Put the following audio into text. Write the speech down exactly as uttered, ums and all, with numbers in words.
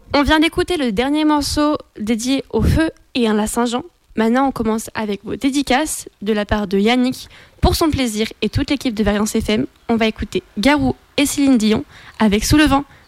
On vient d'écouter le dernier morceau dédié au feu et à la Saint-Jean. Maintenant, on commence avec vos dédicaces de la part de Yannick pour son plaisir et toute l'équipe de Variance F M. On va écouter Garou et Céline Dion avec Sous le vent.